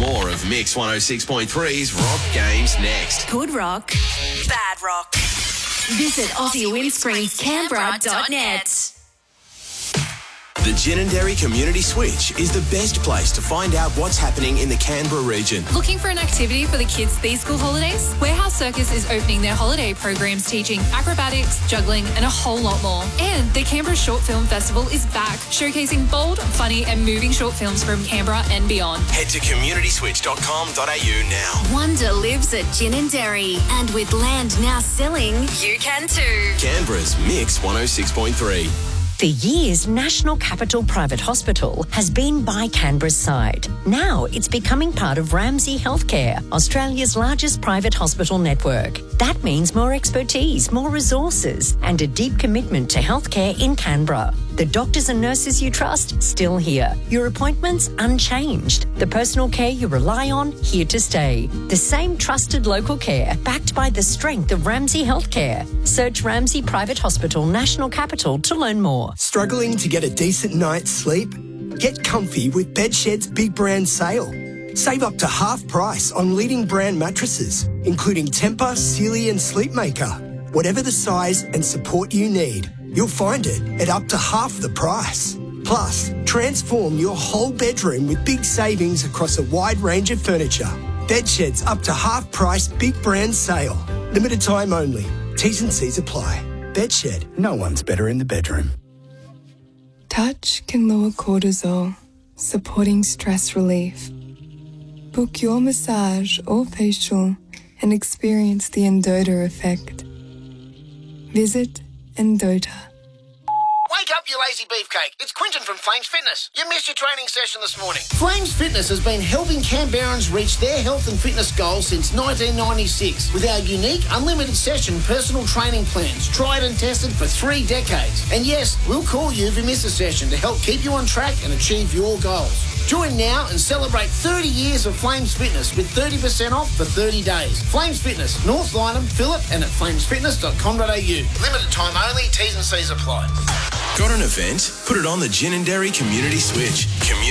More of Mix 106.3's Rock Games next. Good rock, bad rock. Visit AussieWindscreensCanberra.net. The Ginninderry Community Switch is the best place to find out what's happening in the Canberra region. Looking for an activity for the kids these school holidays? Warehouse Circus is opening their holiday programs teaching acrobatics, juggling and a whole lot more. And the Canberra Short Film Festival is back, showcasing bold, funny and moving short films from Canberra and beyond. Head to communityswitch.com.au now. Wonder lives at Ginninderry, and with land now selling, you can too. Canberra's Mix 106.3. For years, National Capital Private Hospital has been by Canberra's side. Now it's becoming part of Ramsay Healthcare, Australia's largest private hospital network. That means more expertise, more resources, and a deep commitment to healthcare in Canberra. The doctors and nurses you trust, still here. Your appointments, unchanged. The personal care you rely on, here to stay. The same trusted local care, backed by the strength of Ramsay Healthcare. Search Ramsay Private Hospital National Capital to learn more. Struggling to get a decent night's sleep? Get comfy with Bedshed's Big Brand Sale. Save up to half price on leading brand mattresses, including Tempur, Sealy and Sleepmaker. Whatever the size and support you need, you'll find it at up to half the price. Plus, transform your whole bedroom with big savings across a wide range of furniture. Bedshed's up to half price Big Brand Sale. Limited time only. T's and C's apply. Bedshed, no one's better in the bedroom. Touch can lower cortisol, supporting stress relief. Book your massage or facial and experience the Endota effect. Visit Endota. Wake up, you lazy beefcake. It's Quinton from Flames Fitness. You missed your training session this morning. Flames Fitness has been helping Canberrans reach their health and fitness goals since 1996 with our unique unlimited session personal training plans, tried and tested for 3 decades. And yes, we'll call you if you miss a session to help keep you on track and achieve your goals. Join now and celebrate 30 years of Flames Fitness with 30% off for 30 days. Flames Fitness, North Lynham, Phillip and at flamesfitness.com.au. Limited time only, T's and C's apply. Got an event? Put it on the Ginninderry Community Switch.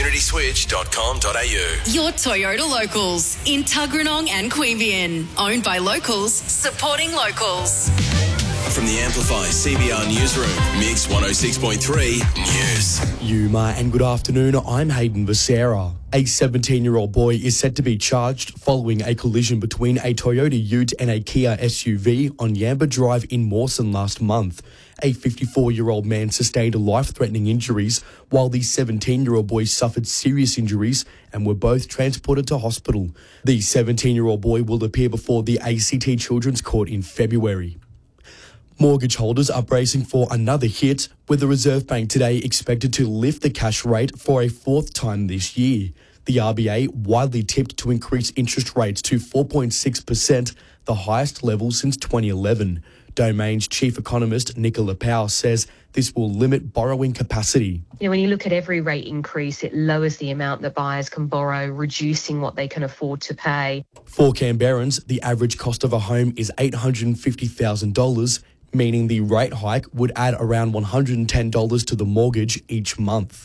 communityswitch.com.au. Your Toyota Locals in Tuggeranong and Queanbeyan. Owned by locals, supporting locals. From the Amplify CBR Newsroom, Mix 106.3 News. Yuma and good afternoon, I'm Hayden Becerra. A 17-year-old boy is set to be charged following a collision between a Toyota Ute and a Kia SUV on Yamba Drive in Mawson last month. A 54-year-old man sustained life-threatening injuries, while the 17-year-old boy suffered serious injuries and were both transported to hospital. The 17-year-old boy will appear before the ACT Children's Court in February. Mortgage holders are bracing for another hit, with the Reserve Bank today expected to lift the cash rate for a 4th time this year. The RBA widely tipped to increase interest rates to 4.6%, the highest level since 2011. Domain's chief economist Nicola Powell says this will limit borrowing capacity. When you look at every rate increase, it lowers the amount that buyers can borrow, reducing what they can afford to pay. For Canberrans, the average cost of a home is $850,000, meaning the rate hike would add around $110 to the mortgage each month.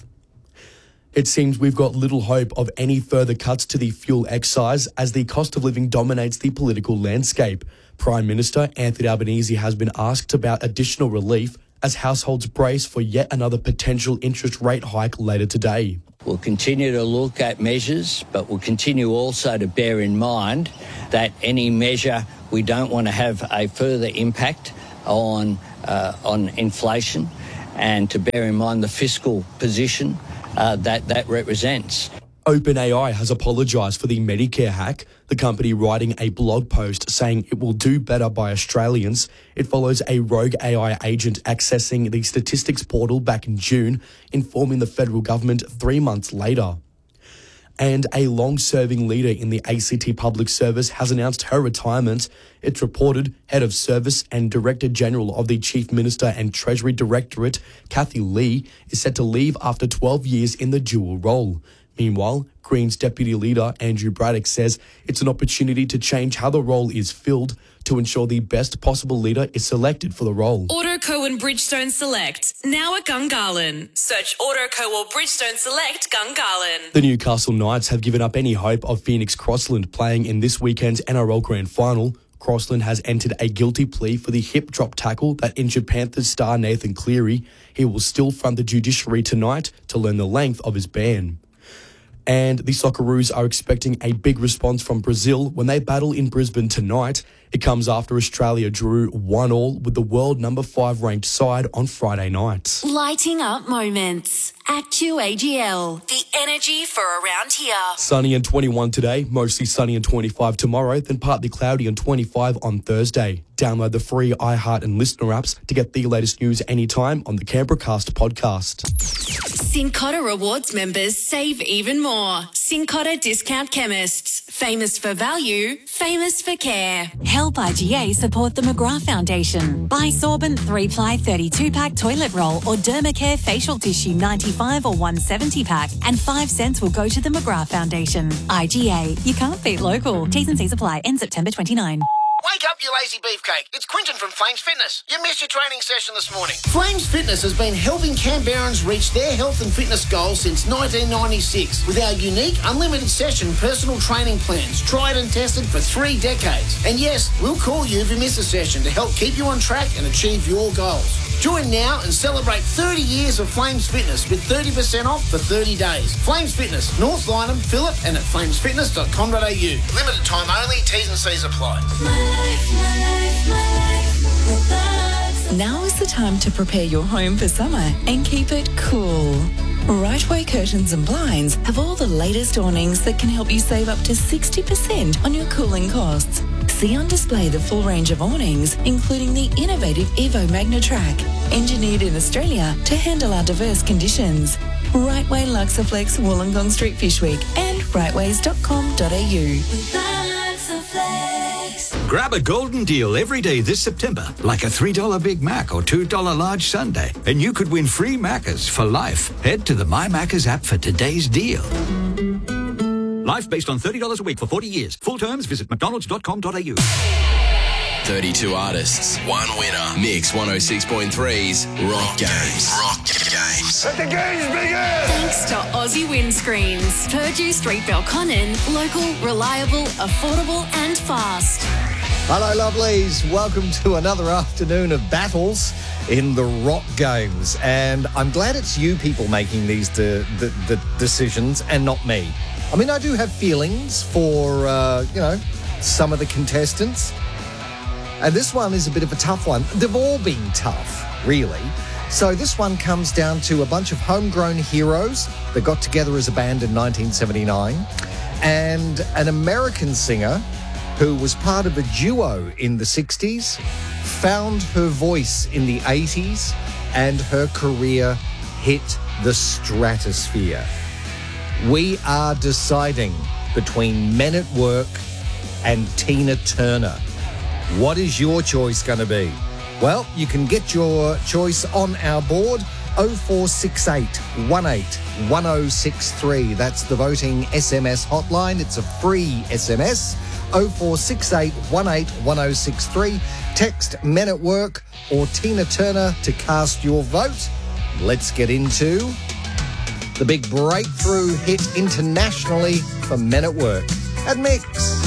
It seems we've got little hope of any further cuts to the fuel excise as the cost of living dominates the political landscape. Prime Minister Anthony Albanese has been asked about additional relief as households brace for yet another potential interest rate hike later today. We'll continue to look at measures, but we'll continue also to bear in mind that any measure, we don't want to have a further impact on inflation, and to bear in mind the fiscal position that represents. OpenAI has apologised for the Medicare hack, the company writing a blog post saying it will do better by Australians. It follows a rogue AI agent accessing the statistics portal back in June, informing the federal government 3 months later. And a long-serving leader in the ACT Public Service has announced her retirement. It's reported Head of Service and Director General of the Chief Minister and Treasury Directorate, Kathy Lee, is set to leave after 12 years in the dual role. Meanwhile, Greens Deputy Leader Andrew Braddock says it's an opportunity to change how the role is filled, to ensure the best possible leader is selected for the role. Autoco and Bridgestone Select, now at Gungahlin. Search Autoco or Bridgestone Select Gungahlin. The Newcastle Knights have given up any hope of Phoenix Crossland playing in this weekend's NRL Grand Final. Crossland has entered a guilty plea for the hip drop tackle that injured Panthers star Nathan Cleary. He will still front the judiciary tonight to learn the length of his ban. And the Socceroos are expecting a big response from Brazil when they battle in Brisbane tonight. It comes after Australia drew 1-1 with the world number 5 ranked side on Friday night. Lighting up moments at QAGL. The energy for around here. Sunny and 21 today, mostly sunny and 25 tomorrow, then partly cloudy and 25 on Thursday. Download the free iHeart and Listener apps to get the latest news anytime on the Canberracast podcast. Cincotta Rewards members save even more. Cincotta Discount Chemists. Famous for value, famous for care. Help IGA support the McGrath Foundation. Buy Sorbent 3-ply 32-pack toilet roll or Dermacare facial tissue 95 or 170 pack and 5 cents will go to the McGrath Foundation. IGA. You can't beat local. T's and C's apply. End September 29. Wake up, you lazy beefcake. It's Quinton from Flames Fitness. You missed your training session this morning. Flames Fitness has been helping Canberrans reach their health and fitness goals since 1996 with our unique unlimited session personal training plans, tried and tested for 3 decades. And yes, we'll call you if you miss a session to help keep you on track and achieve your goals. Join now and celebrate 30 years of Flames Fitness with 30% off for 30 days. Flames Fitness, North Lynham, Phillip and at flamesfitness.com.au. Limited time only, T's and C's apply. Now is the time to prepare your home for summer and keep it cool. Rightway Curtains and Blinds have all the latest awnings that can help you save up to 60% on your cooling costs. See on display the full range of awnings, including the innovative Evo Magna Track, engineered in Australia to handle our diverse conditions. Rightway Luxaflex, Wollongong Street Fish Week and rightways.com.au. Grab a golden deal every day this September, like a $3 Big Mac or $2 large sundae, and you could win free Maccas for life. Head to the My Maccas app for today's deal. Life based on $30 a week for 40 years. Full terms, visit mcdonalds.com.au. 32 artists, one winner. Mix 106.3's Rock Games. Rock Games. Let the games begin! Thanks to Aussie Windscreens. Purdue Street, Belconnen. Local, reliable, affordable and fast. Hello, lovelies. Welcome to another afternoon of battles in the Rock Games. And I'm glad it's you people making these the decisions and not me. I mean, I do have feelings for, some of the contestants. And this one is a bit of a tough one. They've all been tough, really. So this one comes down to a bunch of homegrown heroes that got together as a band in 1979 and an American singer who was part of a duo in the 60s, found her voice in the 80s, and her career hit the stratosphere. We are deciding between Men at Work and Tina Turner. What is your choice going to be? Well, you can get your choice on our board, 0468 18 1063. That's the voting SMS hotline. It's a free SMS, 0468 18 1063. Text Men at Work or Tina Turner to cast your vote. Let's get into the big breakthrough hit internationally for Men at Work at Mix.